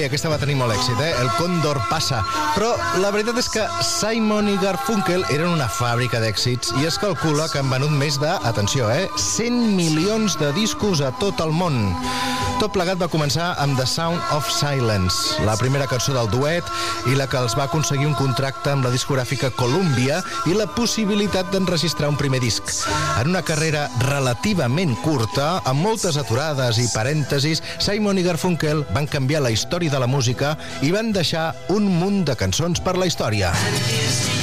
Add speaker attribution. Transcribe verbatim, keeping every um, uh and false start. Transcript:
Speaker 1: aquesta va tenir molt èxit, eh? El Còndor passa. Però la veritat és que Simon i Garfunkel eren una fàbrica d'èxits i es calcula que han venut més de, atenció, eh? cent milions de discos a tot el món. Tot plegat va començar amb The Sound of Silence, la primera cançó del duet i la que els va aconseguir un contracte amb la discogràfica Columbia i la possibilitat d'enregistrar un primer disc. En una carrera relativament curta, amb moltes aturades i parèntesis, Simon i Garfunkel van canviar la història de la música i van deixar un munt de cançons per la història.